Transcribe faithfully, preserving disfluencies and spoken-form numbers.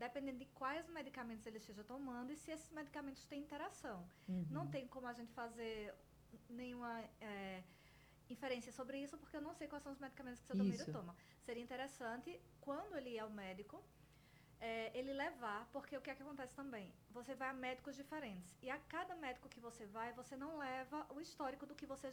dependendo de quais medicamentos ele esteja tomando e se esses medicamentos têm interação. Uhum. Não tem como a gente fazer nenhuma é, inferência sobre isso, porque eu não sei quais são os medicamentos que seu Tomiro Isso. toma. Seria interessante, quando ele ir ao médico, é, ele levar, porque o que é que acontece também? Você vai a médicos diferentes, e a cada médico que você vai, você não leva o histórico do que você